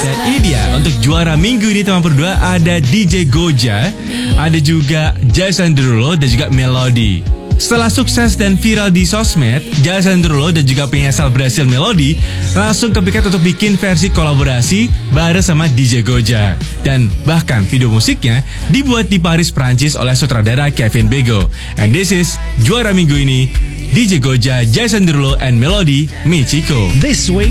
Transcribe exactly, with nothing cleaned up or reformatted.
Dan ini dia untuk juara minggu ini teman berdua, ada D J Goja, ada juga Jason Derulo dan juga Melody. Setelah sukses dan viral di sosmed, Jason Derulo dan juga penyanyi asal Brasil Melody langsung kepikiran untuk bikin versi kolaborasi bareng sama D J Goja. Dan bahkan video musiknya dibuat di Paris, Prancis oleh sutradara Kevin Bego. And this is juara minggu ini, D J Goja, Jason Derulo, and Melody, Michiko. This week